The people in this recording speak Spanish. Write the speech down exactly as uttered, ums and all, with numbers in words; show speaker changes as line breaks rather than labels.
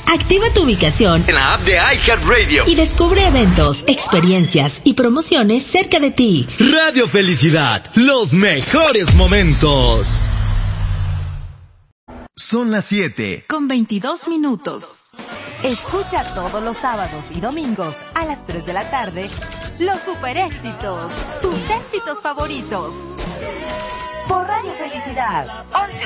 Activa tu ubicación
en la app de iHeartRadio
y descubre eventos, experiencias y promociones cerca de ti.
Radio Felicidad, los mejores momentos.
Son las siete
con veintidós minutos.
Escucha todos los sábados y domingos a las tres de la tarde los super éxitos, tus éxitos favoritos. Por Radio Felicidad, once